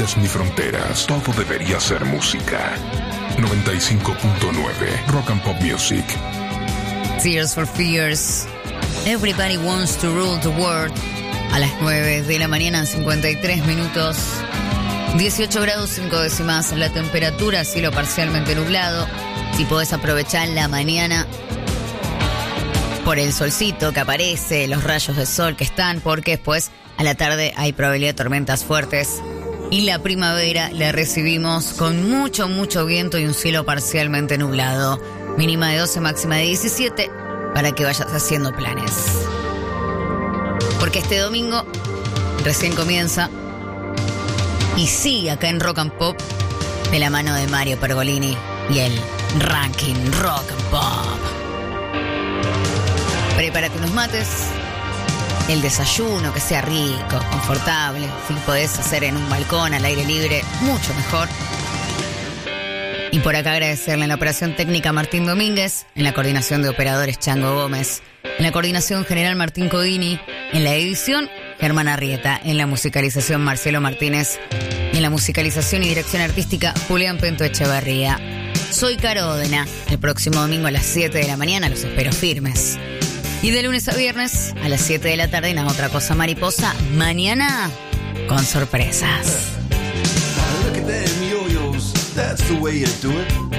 límites ni fronteras. Todo debería ser música. 95.9 Rock and Pop Music. Tears for Fears. Everybody Wants to Rule the World. A las 9 de la mañana, 53 minutos. 18 grados 5 décimas la temperatura, cielo parcialmente nublado. Si podés aprovechar la mañana por el solcito que aparece, los rayos de sol que están, porque después a la tarde hay probabilidad de tormentas fuertes. Y la primavera la recibimos con mucho, mucho viento y un cielo parcialmente nublado. Mínima de 12, máxima de 17, para que vayas haciendo planes. Porque este domingo recién comienza y sigue acá en Rock and Pop de la mano de Mario Pergolini y el ranking Rock and Pop. Prepárate unos mates, el desayuno que sea rico, confortable. Si podés hacer en un balcón, al aire libre, mucho mejor. Y por acá agradecerle en la operación técnica Martín Domínguez, en la coordinación de operadores Chango Gómez, en la coordinación general Martín Codini, en la edición Germán Arrieta, en la musicalización Marcelo Martínez, y en la musicalización y dirección artística Julián Pento Echeverría. Soy Caro Odena. El próximo domingo a las 7 de la mañana los espero firmes. Y de lunes a viernes a las 7 de la tarde en Otra Cosa Mariposa. Mañana con sorpresas. Look at them yo-yos, that's the way you do it.